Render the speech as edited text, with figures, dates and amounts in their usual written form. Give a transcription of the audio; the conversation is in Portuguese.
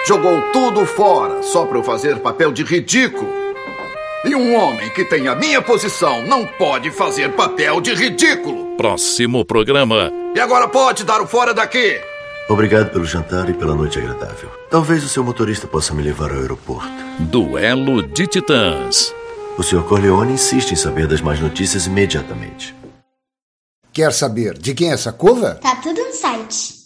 Jogou tudo fora só para eu fazer papel de ridículo. E um homem que tem a minha posição não pode fazer papel de ridículo. Próximo programa. E agora pode dar o fora daqui. Obrigado pelo jantar e pela noite agradável. Talvez o seu motorista possa me levar ao aeroporto. Duelo de Titãs. O Sr. Corleone insiste em saber das más notícias imediatamente. Quer saber de quem é essa cova? Tá tudo no site.